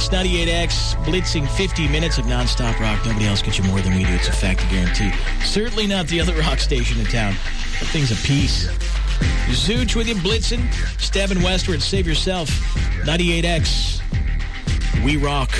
It's 98X, blitzing 50 minutes of nonstop rock. Nobody else gets you more than we do. It's a fact, I guarantee. Certainly not the other rock station in town. That thing's a piece. Zooch with you, blitzing, stabbing westward. Save yourself. 98X. We rock.